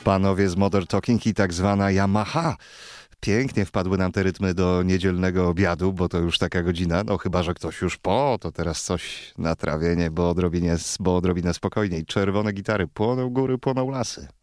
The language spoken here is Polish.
Panowie z Modern Talking i tak zwana Yamaha. Pięknie wpadły nam te rytmy do niedzielnego obiadu, bo to już taka godzina. No chyba, że ktoś już to teraz coś na trawienie, bo odrobinę spokojniej. Czerwone gitary, płoną góry, płoną lasy.